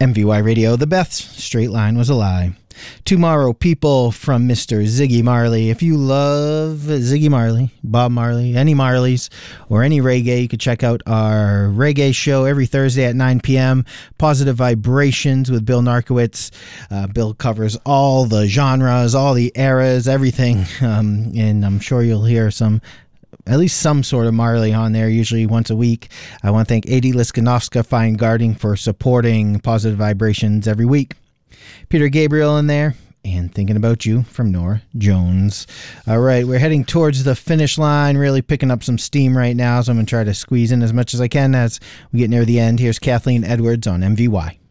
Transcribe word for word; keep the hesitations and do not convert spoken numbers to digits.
M V Y Radio, the Beth's Straight Line Was a Lie. Tomorrow, People from Mister Ziggy Marley. If you love Ziggy Marley, Bob Marley, any Marleys, or any reggae, you can check out our reggae show every Thursday at nine p.m. Positive Vibrations with Bill Narkowitz. Uh, Bill covers all the genres, all the eras, everything, um, and I'm sure you'll hear some at least some sort of Marley on there, usually once a week. I want to thank Adi Liskanovska Fine Guarding for supporting Positive Vibrations every week. Peter Gabriel in there, and Thinking About You from Norah Jones. All right, we're heading towards the finish line, really picking up some steam right now, so I'm going to try to squeeze in as much as I can as we get near the end. Here's Kathleen Edwards on M V Y.